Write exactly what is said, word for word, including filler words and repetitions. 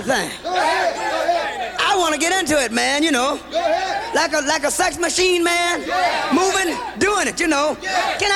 thing. I want to get into it, man, you know. Like a, like a sex machine, man. Moving, doing it, you know. Can I